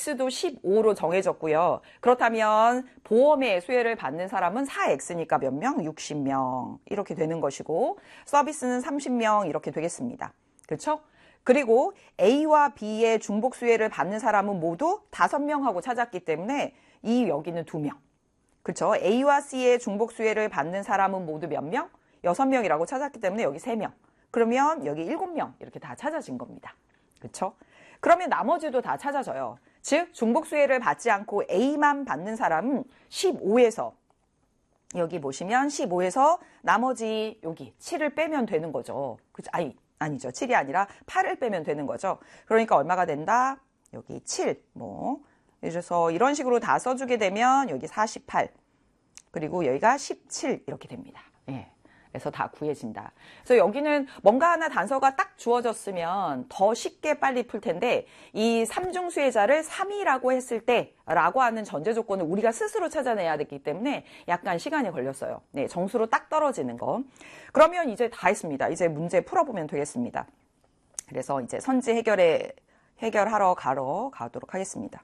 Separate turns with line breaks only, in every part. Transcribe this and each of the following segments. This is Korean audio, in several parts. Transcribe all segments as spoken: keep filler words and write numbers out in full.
X도 십오로 정해졌고요. 그렇다면 보험의 수혜를 받는 사람은 사 엑스니까 몇 명? 육십 명 이렇게 되는 것이고 서비스는 삼십 명 이렇게 되겠습니다. 그렇죠? 그리고 A와 B의 중복 수혜를 받는 사람은 모두 다섯 명하고 찾았기 때문에 이 여기는 두 명. 그렇죠? A와 C의 중복 수혜를 받는 사람은 모두 몇 명? 여섯 명이라고 찾았기 때문에 여기 세 명. 그러면 여기 일곱 명 이렇게 다 찾아진 겁니다. 그렇죠? 그러면 나머지도 다 찾아져요. 즉 중복 수혜를 받지 않고 A만 받는 사람은 십오에서 여기 보시면 십오에서 나머지 여기 칠을 빼면 되는 거죠. 그죠? 아니, 아니죠. 칠이 아니라 팔을 빼면 되는 거죠. 그러니까 얼마가 된다? 여기 칠. 뭐 그래서 이런 식으로 다 써주게 되면 여기 사십팔 그리고 여기가 십칠 이렇게 됩니다. 예. 그래서 다 구해진다. 그래서 여기는 뭔가 하나 단서가 딱 주어졌으면 더 쉽게 빨리 풀 텐데 이 삼중 수혜자를 삼이라고 했을 때 라고 하는 전제 조건을 우리가 스스로 찾아내야 되기 때문에 약간 시간이 걸렸어요. 네, 정수로 딱 떨어지는 거. 그러면 이제 다 했습니다. 이제 문제 풀어보면 되겠습니다. 그래서 이제 선지 해결에 해결하러 가러 가도록 하겠습니다.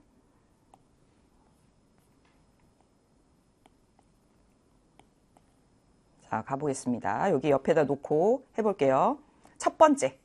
자, 가보겠습니다. 여기 옆에다 놓고 해볼게요. 첫 번째.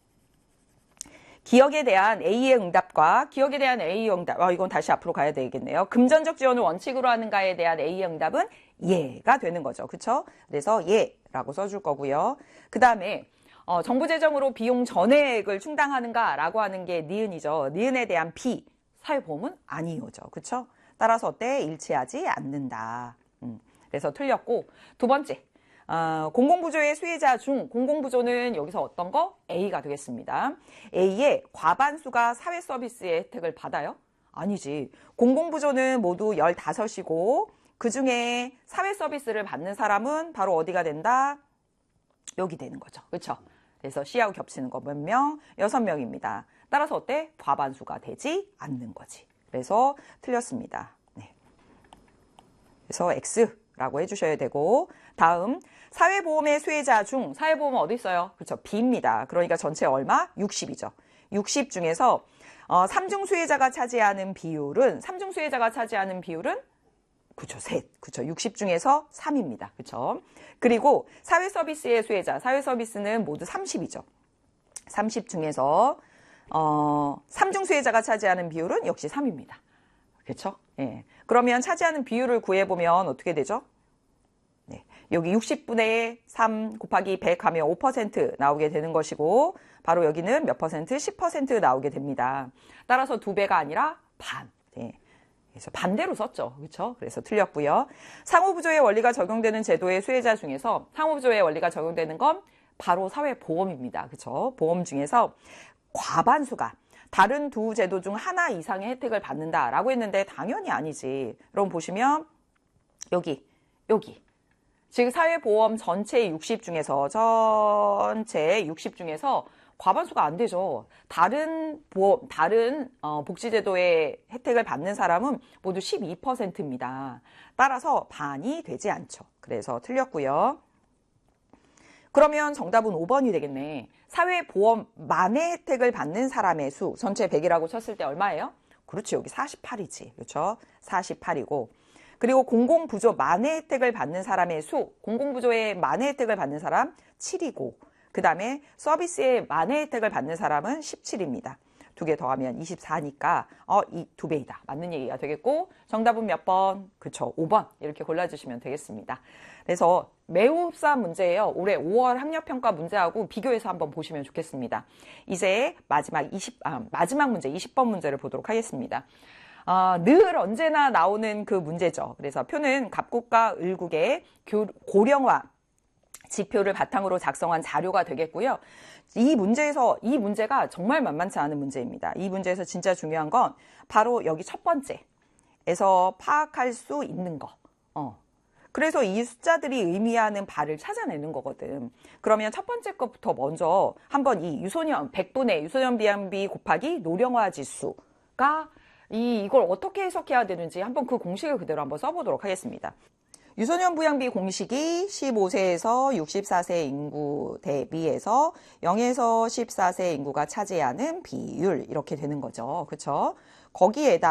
기억에 대한 A의 응답과 기억에 대한 A의 응답. 아, 이건 다시 앞으로 가야 되겠네요. 금전적 지원을 원칙으로 하는가에 대한 A의 응답은 예가 되는 거죠. 그쵸? 그래서 예라고 써줄 거고요. 그 다음에 어, 정부 재정으로 비용 전액을 충당하는가라고 하는 게 니은이죠. 니은에 대한 B. 사회보험은 아니오죠. 그쵸? 따라서 어때? 일치하지 않는다. 음, 그래서 틀렸고. 두 번째. 어, 공공부조의 수혜자 중 공공부조는 여기서 어떤 거? A가 되겠습니다. A의 과반수가 사회서비스의 혜택을 받아요? 아니지. 공공부조는 모두 열다섯이고 그 중에 사회서비스를 받는 사람은 바로 어디가 된다? 여기 되는 거죠. 그렇죠? 그래서 C하고 겹치는 거 몇 명? 여섯 명입니다. 따라서 어때? 과반수가 되지 않는 거지. 그래서 틀렸습니다. 네. 그래서 X라고 해주셔야 되고 다음 사회보험의 수혜자 중 사회보험은 어디 있어요? 그렇죠. B입니다. 그러니까 전체 얼마? 육십이죠. 육십 중에서 어, 삼중 수혜자가 차지하는 비율은 삼중 수혜자가 차지하는 비율은 그렇죠. 셋. 그렇죠. 육십 중에서 삼입니다. 그렇죠. 그리고 사회서비스의 수혜자, 사회서비스는 모두 삼십이죠. 삼십 중에서 어, 삼중 수혜자가 차지하는 비율은 역시 삼입니다. 그렇죠? 예. 그러면 차지하는 비율을 구해보면 어떻게 되죠? 네. 여기 육십분의 삼 곱하기 백 하면 오 퍼센트 나오게 되는 것이고 바로 여기는 몇 퍼센트? 십 퍼센트 나오게 됩니다. 따라서 두 배가 아니라 반. 네. 그래서 반대로 썼죠. 그렇죠? 그래서 틀렸고요. 상호부조의 원리가 적용되는 제도의 수혜자 중에서 상호부조의 원리가 적용되는 건 바로 사회보험입니다. 그렇죠? 보험 중에서 과반수가 다른 두 제도 중 하나 이상의 혜택을 받는다라고 했는데 당연히 아니지. 그럼 보시면 여기, 여기. 즉 사회보험 전체 육십 중에서 전체 육십 중에서 과반수가 안 되죠. 다른 보험, 다른 어, 복지제도의 혜택을 받는 사람은 모두 십이 퍼센트입니다. 따라서 반이 되지 않죠. 그래서 틀렸고요. 그러면 정답은 오 번이 되겠네. 사회보험만의 혜택을 받는 사람의 수, 전체 백이라고 쳤을 때 얼마예요? 그렇지, 여기 사십팔이지. 그렇죠? 사십팔이고. 그리고 공공부조만의 혜택을 받는 사람의 수, 공공부조의 만의 혜택을 받는 사람 칠이고, 그 다음에 서비스의 만의 혜택을 받는 사람은 십칠입니다. 두 개 더하면 이십사니까 어, 이 두 배이다. 맞는 얘기가 되겠고 정답은 몇 번? 그렇죠. 오 번 이렇게 골라주시면 되겠습니다. 그래서 매우 흡사한 문제예요. 올해 오월 학력평가 문제하고 비교해서 한번 보시면 좋겠습니다. 이제 마지막 이십, 아, 마지막 문제 이십 번 문제를 보도록 하겠습니다. 어, 늘 언제나 나오는 그 문제죠. 그래서 표는 갑국과 을국의 고령화 지표를 바탕으로 작성한 자료가 되겠고요. 이 문제에서, 이 문제가 정말 만만치 않은 문제입니다. 이 문제에서 진짜 중요한 건 바로 여기 첫 번째에서 파악할 수 있는 거. 어. 그래서 이 숫자들이 의미하는 바를 찾아내는 거거든. 그러면 첫 번째 것부터 먼저 한번 이 유소년, 백분의 유소년 비양비 곱하기 노령화 지수가 이, 이걸 어떻게 해석해야 되는지 한번 그 공식을 그대로 한번 써보도록 하겠습니다. 유소년 부양비 공식이 십오 세에서 육십사 세 인구 대비해서 영에서 십사 세 인구가 차지하는 비율 이렇게 되는 거죠. 그렇죠? 거기에다